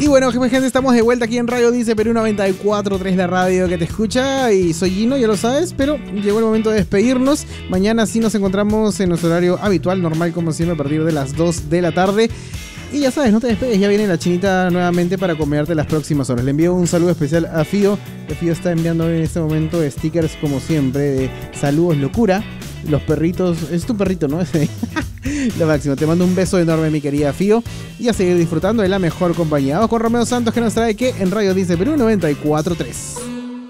Y bueno, gente, estamos de vuelta aquí en Radio Dice Perú 94.3, la radio que te escucha. Y soy Gino, ya lo sabes, pero llegó el momento de despedirnos. Mañana sí nos encontramos en nuestro horario habitual, normal como siempre, a partir de las 2 de la tarde. Y ya sabes, no te despegues, ya viene la chinita nuevamente para comerte las próximas horas. Le envío un saludo especial a Fío, que Fío está enviando en este momento stickers como siempre de saludos locura. Los perritos, es tu perrito, ¿no? Lo máximo, te mando un beso enorme, mi querida Fío, y a seguir disfrutando de la mejor compañía. Vamos con Romeo Santos, que nos trae que en Radio Dice Perú 94.3.